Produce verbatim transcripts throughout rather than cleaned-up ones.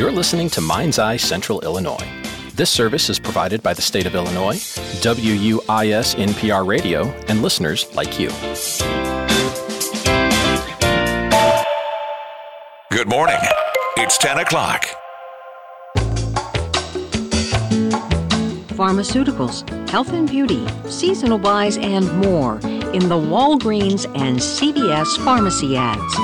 You're listening to Mind's Eye Central Illinois. This service is provided by the state of Illinois, W U I S N P R Radio, and listeners like you. Good morning. It's ten o'clock. Pharmaceuticals, health and beauty, seasonal buys, and more in the Walgreens and C V S pharmacy ads.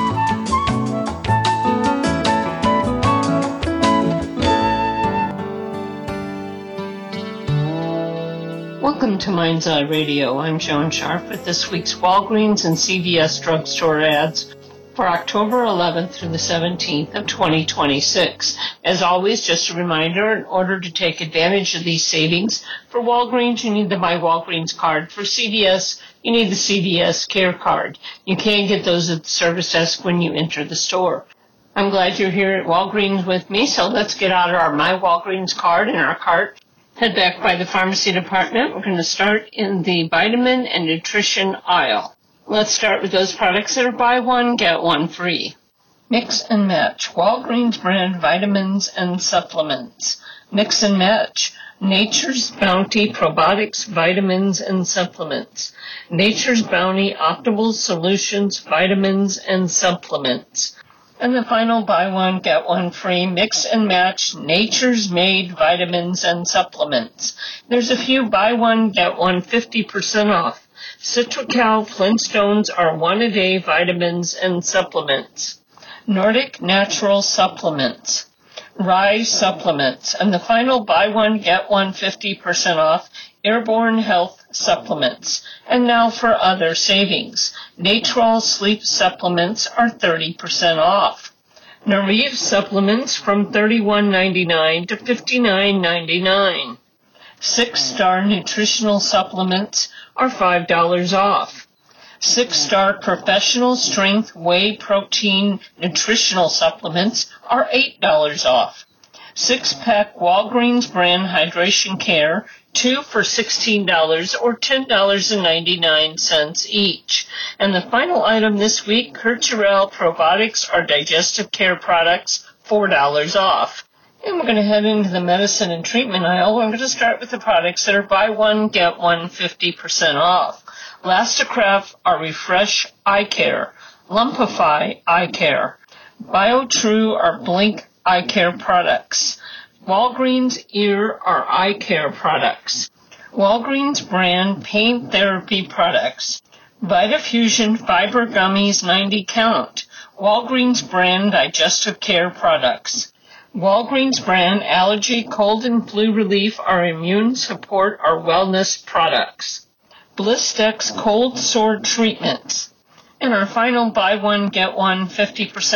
Welcome to Mind's Eye Radio. I'm Joan Sharp with this week's Walgreens and C V S drugstore ads for October eleventh through the seventeenth of twenty twenty-six. As always, just a reminder, in order to take advantage of these savings, for Walgreens, you need the My Walgreens card. For C V S, you need the C V S Care card. You can't get those at the service desk when you enter the store. I'm glad you're here at Walgreens with me, so let's get out our My Walgreens card in our cart. Head back by the pharmacy department. We're going to start in the vitamin and nutrition aisle. Let's start with those products that are buy one, get one free. Mix and Match, Walgreens brand vitamins and supplements. Mix and Match, Nature's Bounty Probiotics Vitamins and Supplements. Nature's Bounty Optimal Solutions Vitamins and Supplements. And the final buy one, get one free, Mix and Match, Nature's Made Vitamins and Supplements. There's a few buy one, get one fifty percent off. Citracal Flintstones are one-a-day vitamins and supplements. Nordic Natural Supplements. Rye Supplements. And the final buy one, get one fifty percent off, Airborne Health Supplements. And now for other savings. Natrol Sleep Supplements are thirty percent off. Nariv Supplements from thirty-one ninety-nine to fifty-nine ninety-nine. Six Star Nutritional Supplements are five dollars off. Six Star Professional Strength Whey Protein Nutritional Supplements are eight dollars off. Six-pack Walgreens brand Hydration Care, two for sixteen dollars or ten dollars and ninety-nine cents each. And the final item this week, Kercherel Probiotics or Digestive Care Products, four dollars off. And we're going to head into the medicine and treatment aisle. I'm going to start with the products that are buy one, get one fifty percent off. Lasticraft are Refresh Eye Care. Lumpify Eye Care. BioTrue are Blink Eye Care products. Walgreens Ear are eye care products. Walgreens brand pain therapy products. Vitafusion Fiber Gummies ninety count. Walgreens brand digestive care products. Walgreens brand allergy, cold and flu relief or immune support or wellness products. Blistex cold sore treatments. And our final buy one, get one fifty percent